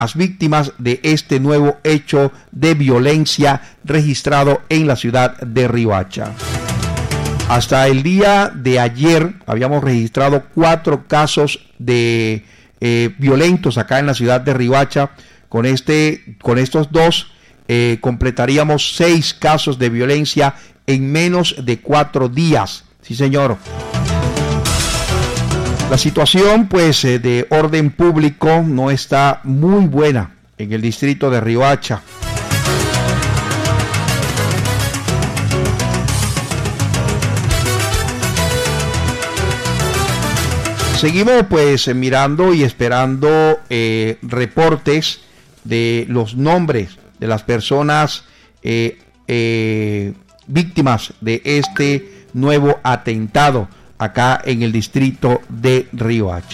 las víctimas de este nuevo hecho de violencia registrado en la ciudad de Riohacha. Hasta el día de ayer habíamos registrado 4 casos de violentos acá en la ciudad de Riohacha. Con estos 2 completaríamos 6 casos de violencia en menos de 4 días. Sí, señor. La situación, pues, de orden público no está muy buena en el distrito de Riohacha. Seguimos, pues, mirando y esperando reportes de los nombres de las personas víctimas de este nuevo atentado acá en el distrito de Riohacha.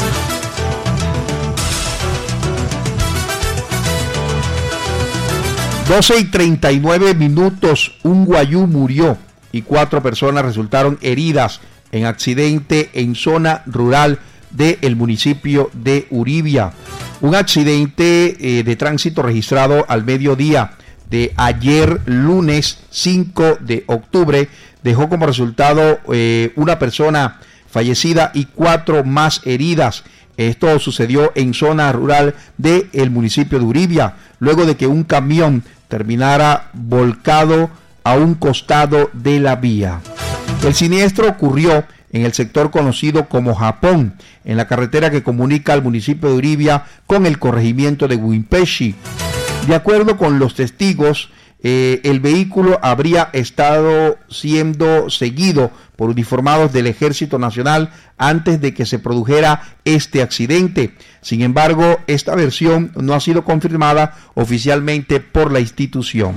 (12:39), un guayú murió y 4 personas resultaron heridas en accidente en zona rural del municipio de Uribia. Un accidente de tránsito registrado al mediodía de ayer, lunes 5 de octubre, dejó como resultado una persona fallecida y 4 más heridas. Esto sucedió en zona rural del municipio de Uribia, luego de que un camión terminara volcado a un costado de la vía. El siniestro ocurrió en el sector conocido como Japón, en la carretera que comunica al municipio de Uribia con el corregimiento de Huimpeshi. De acuerdo con los testigos, el vehículo habría estado siendo seguido por uniformados del Ejército Nacional antes de que se produjera este accidente. Sin embargo, esta versión no ha sido confirmada oficialmente por la institución.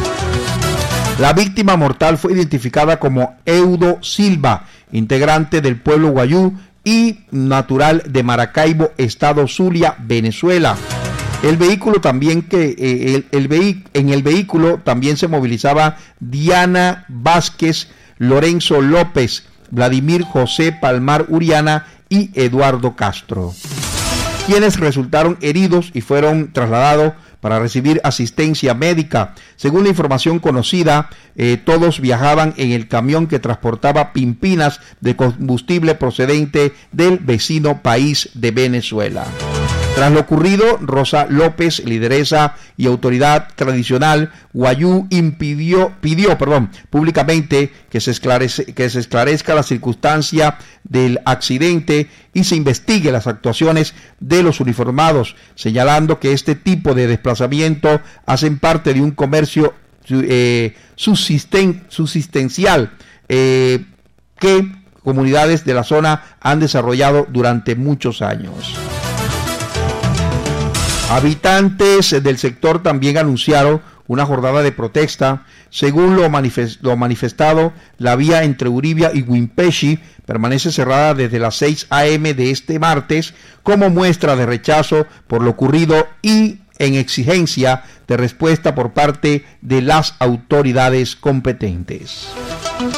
La víctima mortal fue identificada como Eudo Silva, integrante del pueblo guayú y natural de Maracaibo, estado Zulia, Venezuela. El vehículo también en el vehículo también se movilizaba Diana Vázquez, Lorenzo López, Vladimir José Palmar Uriana y Eduardo Castro, quienes resultaron heridos y fueron trasladados para recibir asistencia médica. Según la información conocida, todos viajaban en el camión que transportaba pimpinas de combustible procedente del vecino país de Venezuela. Tras lo ocurrido, Rosa López, lideresa y autoridad tradicional guayú, pidió públicamente que se esclarezca la circunstancia del accidente y se investigue las actuaciones de los uniformados, señalando que este tipo de desplazamiento hacen parte de un comercio subsistencial que comunidades de la zona han desarrollado durante muchos años. Habitantes del sector también anunciaron una jornada de protesta. Según lo manifestado, la vía entre Uribia y Huimpeshi permanece cerrada desde las 6 a.m. de este martes como muestra de rechazo por lo ocurrido y en exigencia de respuesta por parte de las autoridades competentes.